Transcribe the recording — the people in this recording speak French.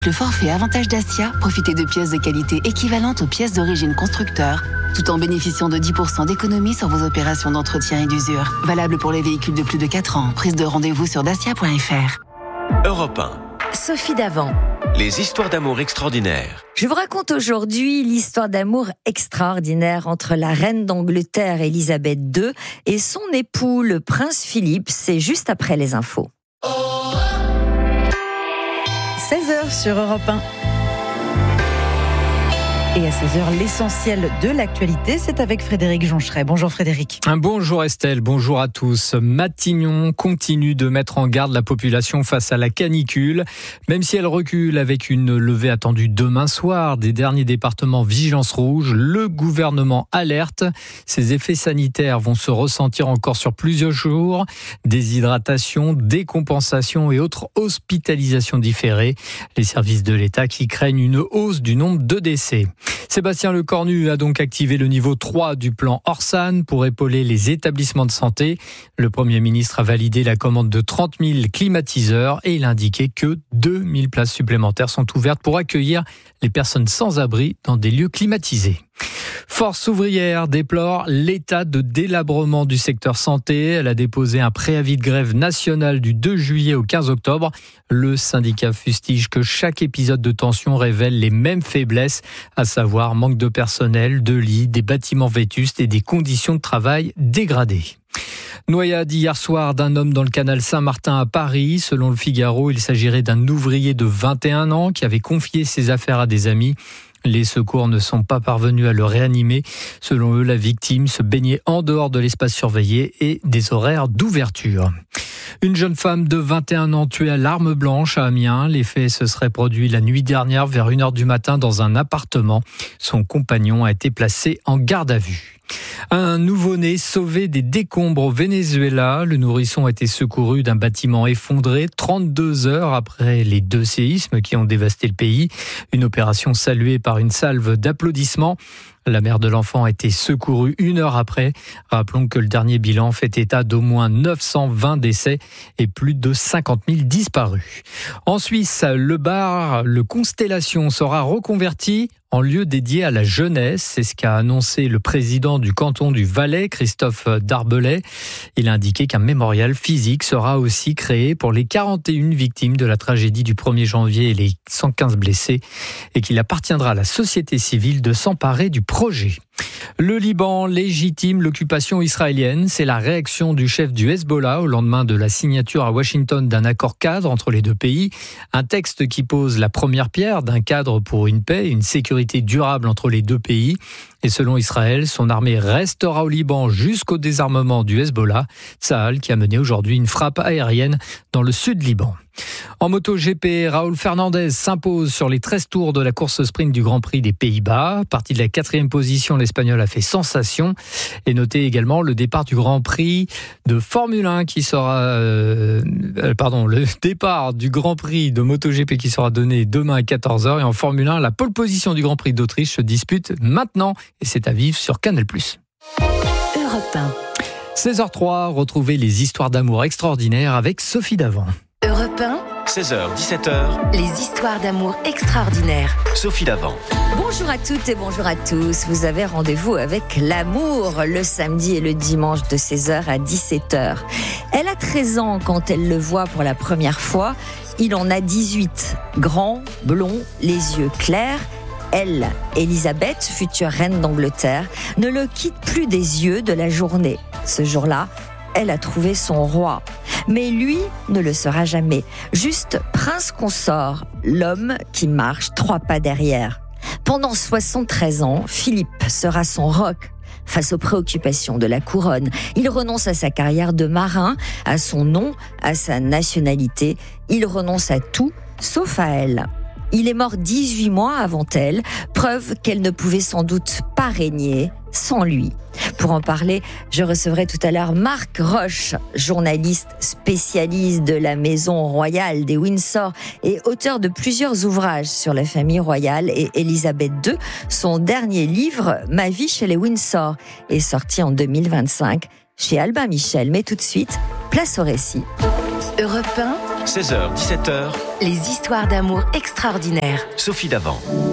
Le forfait avantage Dacia, profitez de pièces de qualité équivalentes aux pièces d'origine constructeur, tout en bénéficiant de 10% d'économie sur vos opérations d'entretien et d'usure. Valable pour les véhicules de plus de 4 ans. Prise de rendez-vous sur dacia.fr. Europe 1. Sophie Davant. Les histoires d'amour extraordinaires. Je vous raconte aujourd'hui l'histoire d'amour extraordinaire entre la reine d'Angleterre Elisabeth II et son époux le prince Philippe. C'est juste après les infos. 16h sur Europe 1. Et à 16h, l'essentiel de l'actualité, c'est avec Frédéric Joncheret. Bonjour Frédéric. Bonjour Estelle, bonjour à tous. Matignon continue de mettre en garde la population face à la canicule. Même si elle recule avec une levée attendue demain soir des derniers départements vigilance rouge, le gouvernement alerte. Ces effets sanitaires vont se ressentir encore sur plusieurs jours. Déshydratation, décompensation et autres hospitalisations différées. Les services de l'État qui craignent une hausse du nombre de décès. Sébastien Lecornu a donc activé le niveau 3 du plan Orsan pour épauler les établissements de santé. Le Premier ministre a validé la commande de 30 000 climatiseurs et il a indiqué que 2 000 places supplémentaires sont ouvertes pour accueillir les personnes sans abri dans des lieux climatisés. Force ouvrière déplore l'état de délabrement du secteur santé. Elle a déposé un préavis de grève national du 2 juillet au 15 octobre. Le syndicat fustige que chaque épisode de tension révèle les mêmes faiblesses, à savoir manque de personnel, de lits, des bâtiments vétustes et des conditions de travail dégradées. Noyade hier soir d'un homme dans le canal Saint-Martin à Paris. Selon le Figaro, il s'agirait d'un ouvrier de 21 ans qui avait confié ses affaires à des amis. Les secours ne sont pas parvenus à le réanimer. Selon eux, la victime se baignait en dehors de l'espace surveillé et des horaires d'ouverture. Une jeune femme de 21 ans tuée à l'arme blanche à Amiens. Les faits se seraient produits la nuit dernière vers 1h du matin dans un appartement. Son compagnon a été placé en garde à vue. Un nouveau-né sauvé des décombres au Venezuela. Le nourrisson a été secouru d'un bâtiment effondré 32 heures après les 2 séismes qui ont dévasté le pays. Une opération saluée par une salve d'applaudissements. La mère de l'enfant a été secourue 1 heure après. Rappelons que le dernier bilan fait état d'au moins 920 décès et plus de 50 000 disparus. En Suisse, le bar Le Constellation sera reconverti en lieu dédié à la jeunesse. C'est ce qu'a annoncé le président du canton du Valais, Christophe Darbelay. Il a indiqué qu'un mémorial physique sera aussi créé pour les 41 victimes de la tragédie du 1er janvier et les 115 blessés et qu'il appartiendra à la société civile de s'emparer du projet. Le Liban légitime l'occupation israélienne. C'est la réaction du chef du Hezbollah au lendemain de la signature à Washington d'un accord cadre entre les deux pays. Un texte qui pose la première pierre d'un cadre pour une paix et une sécurité durable entre les deux pays. Et selon Israël, son armée restera au Liban jusqu'au désarmement du Hezbollah. Tsahal qui a mené aujourd'hui une frappe aérienne dans le sud Liban. En MotoGP, Raúl Fernandez s'impose sur les 13 tours de la course sprint du Grand Prix des Pays-Bas. Parti de la 4e position, l'Espagnol a fait sensation. Et notez également le départ du Grand Prix de Formule 1 qui sera... le départ du Grand Prix de MotoGP qui sera donné demain à 14h. Et en Formule 1, la pole position du Grand Prix d'Autriche se dispute maintenant. Et c'est à vivre sur Canal+. Europe 1. 16h03, retrouvez les histoires d'amour extraordinaires avec Sophie Davant. Europe 1. 16h, 17h. Les histoires d'amour extraordinaires. Sophie Davant. Bonjour à toutes et bonjour à tous. Vous avez rendez-vous avec l'amour le samedi et le dimanche de 16h à 17h. Elle a 13 ans quand elle le voit pour la première fois. Il en a 18. Grand, blond, les yeux clairs. Elle, Elisabeth, future reine d'Angleterre, ne le quitte plus des yeux de la journée. Ce jour-là, elle a trouvé son roi. Mais lui ne le sera jamais. Juste prince consort, l'homme qui marche 3 pas derrière. Pendant 73 ans, Philippe sera son roc. Face aux préoccupations de la couronne, il renonce à sa carrière de marin, à son nom, à sa nationalité. Il renonce à tout, sauf à elle. Il est mort 18 mois avant elle, preuve qu'elle ne pouvait sans doute pas régner sans lui. Pour en parler, je recevrai tout à l'heure Marc Roche, journaliste spécialiste de la maison royale des Windsor et auteur de plusieurs ouvrages sur la famille royale et Elisabeth II. Son dernier livre, Ma vie chez les Windsor, est sorti en 2025 chez Albin Michel. Mais tout de suite, place au récit. Europe 1. 16h, 17h, Les histoires d'amour extraordinaires. Sophie Davant.